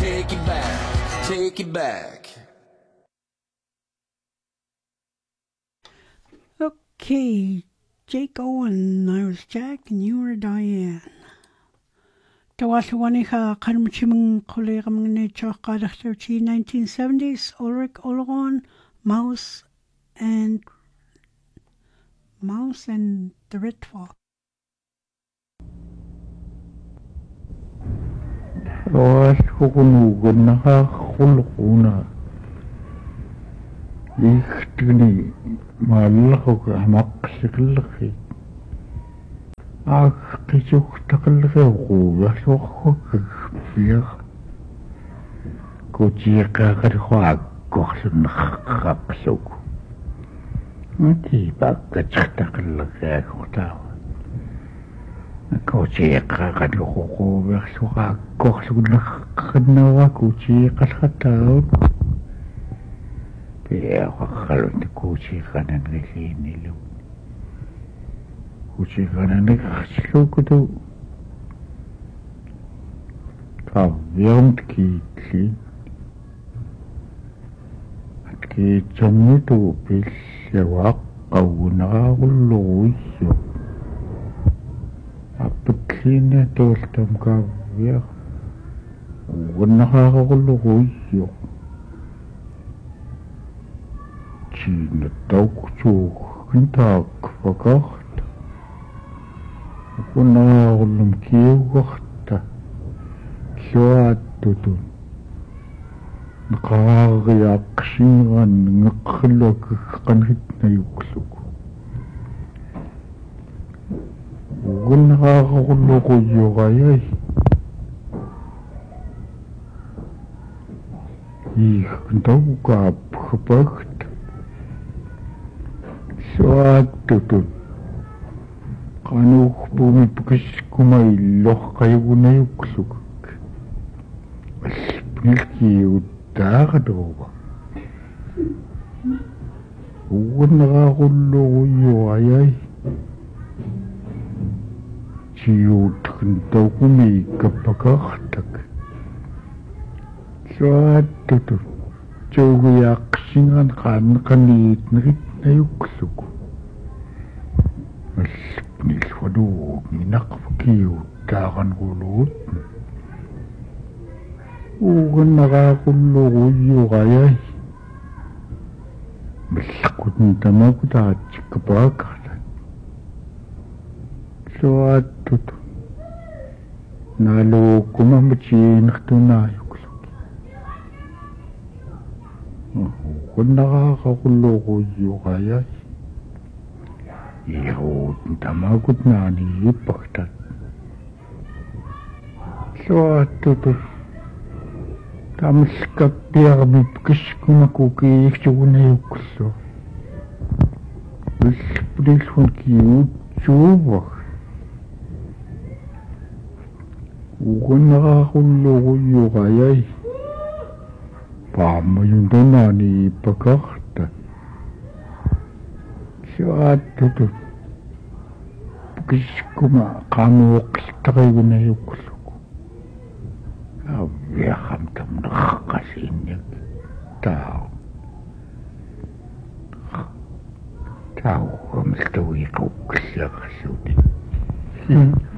take it back, take it back. Okay, Jake Owen, I was Jack and you were Diane. Tawasawaniha Karmchiming Kolegam Nature Kadachterchi 1970s, Ulrich Oleron, Mouse and the Red Fox. Khulquna ihtini maallahu maqsiqilqi aqqichuqtaqilqu yasuqqiq kuchiqaqarhuaqquqsunqaqsuq mati baqqachqtaqilqaqutaw kuchiqaqarhuqu yasuqaqquqsunqaqnawa kuchiqalqataw Qalun kuchiqanan riinilu kuchiqanan riqlukutu qavyamtkitli atki chammutu pillawaqquunaqulluguissu apputlina tooltam qavya unnaqaqulluguissu China taukchu kintak fakaht kuna ullum kiuwakta suatutun nqaaqiyaqshingan nqilluk qanhitna yukluk unnaqaqulluqu yuqayay kintaukap khapakt Suatutun qanuq pumipkiskuma illoqqaygunayukluk alpnilkiuttaaqaduuga uunaqaqulluguyyuayay ciuutqintauqumi kappakaqtak suatutun cuugiyaqqsingan qaanqaniitnerit nayukluk nilfadu minaqkiu taaqanquluut uugannaqaaqulluguyyuqayay millqutun tamakutaatsikkapaakaqta suattut naaluukkumamutiinertunaayukluk uugannaqaaqulluguyyuqayay Iut tamakut nani ipaktat. Suatu tamskap piarmi kiskuna kuki iksuguna yukso. Isprilfun kiut chubak. Ugunaqaqullugu yuqayay. Paamayunta nani ipakaqta. Suatu kiskuma qamuuqiltaqaygunayukluk aviaqamtam naqqasinnik tau qamiltawiqauqillaqassuuti